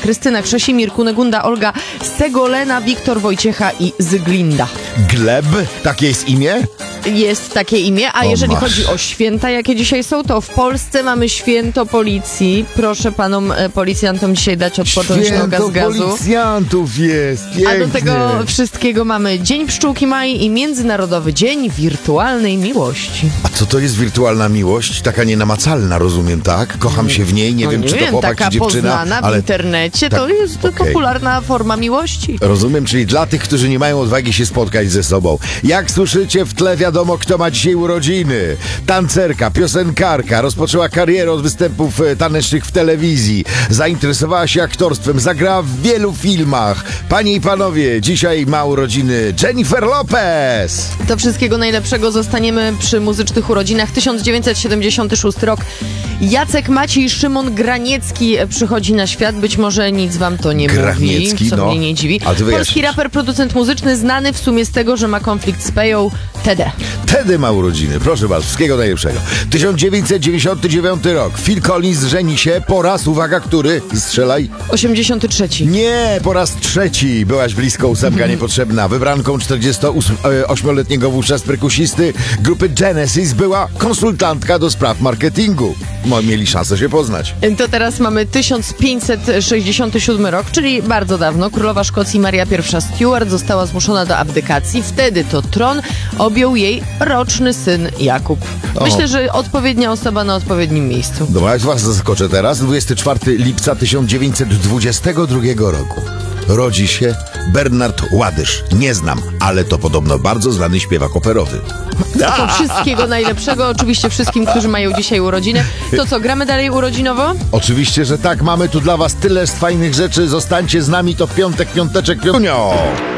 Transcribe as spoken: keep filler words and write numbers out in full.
Krystyna, Krzesimir, Kunegunda, Olga, Segolena, Wiktor, Wojciecha i Zyglinda. Gleb? Takie jest imię? Jest takie imię, a O, jeżeli masz. chodzi o święta, jakie dzisiaj są, to w Polsce mamy święto policji. Proszę panom e, policjantom dzisiaj dać odpocząć noga Święto z gazu. policjantów jest, pięknie. A do tego wszystkiego mamy Dzień Pszczółki Maj i Międzynarodowy Dzień Wirtualnej Miłości. A co to jest wirtualna miłość? Taka nienamacalna, rozumiem, tak? Kocham się w niej, nie No wiem, nie czy to wiem, chłopak, taka czy dziewczyna, poznana w ale internecie, tak, to jest okej. popularna forma miłości. rozumiem, czyli dla tych, którzy nie mają odwagi się spotkać ze sobą. Jak słyszycie, w tle wiadomo, kto ma dzisiaj urodziny. Tancerka, piosenkarka, rozpoczęła karierę od występów e, tanecznych w telewizji. Zainteresowała się aktorstwem, zagrała w wielu filmach. Panie i panowie, dzisiaj ma urodziny Jennifer Lopez. To wszystkiego najlepszego, zostaniemy przy muzycznych urodzinach. tysiąc dziewięćset siedemdziesiąty szósty rok. Jacek Maciej Szymon Graniecki przychodzi na świat. Być może nic wam to nie Graniecki, mówi, co no. mnie nie dziwi. A ty wyjaśnisz. Polski raper, producent muzyczny, znany w sumie z tego, że ma konflikt z Peją, Tede. Tedy ma urodziny, proszę bardzo, wszystkiego najlepszego. tysiąc dziewięćset dziewięćdziesiąty dziewiąty rok. Phil Collins żeni się po raz, uwaga, który? Strzelaj. osiemdziesiąty trzeci. Nie, po raz trzeci. Byłaś blisko, ósemka niepotrzebna. Wybranką czterdziestoośmioletniego wówczas perkusisty grupy Genesis była konsultantka do spraw marketingu. Mo- Mieli szansę się poznać. To teraz mamy tysiąc pięćset sześćdziesiąty siódmy rok, czyli bardzo dawno. Królowa Szkocji Maria I Stuart została zmuszona do abdykacji. Wtedy to tron objął jej roczny syn Jakub. Myślę, O. że odpowiednia osoba na odpowiednim miejscu. Dobra, jak was zaskoczę teraz. dwudziestego czwartego lipca tysiąc dziewięćset dwudziestego drugiego roku. Rodzi się Bernard Ładysz. Nie znam, ale to podobno bardzo znany śpiewak operowy. To wszystkiego najlepszego, oczywiście wszystkim, którzy mają dzisiaj urodziny. To co, gramy dalej urodzinowo? Oczywiście, że tak. Mamy tu dla was tyle z fajnych rzeczy. Zostańcie z nami, to w piątek, piąteczek, piątunio.